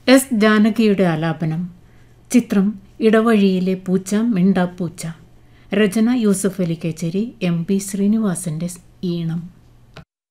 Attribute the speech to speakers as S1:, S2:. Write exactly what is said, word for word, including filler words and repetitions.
S1: S ജാനകിയുടെ ആലാപനം. ചിത്രം ഇടവഴിയിലെ പൂച്ച മിണ്ടാപ്പൂച്ച. രചന യൂസഫ് അലി കേച്ചേരി. എം പി ശ്രീനിവാസന്റെ ഈണം.